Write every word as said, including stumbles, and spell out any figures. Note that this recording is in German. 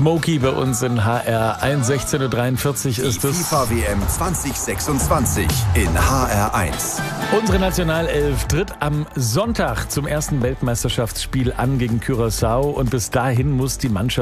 Smokey bei uns in H R eins. sechzehn Uhr dreiundvierzig ist es. FIFA-W M zwanzig sechsundzwanzig in H R eins. Unsere Nationalelf tritt am Sonntag zum ersten Weltmeisterschaftsspiel an gegen Curaçao und bis dahin muss die Mannschaft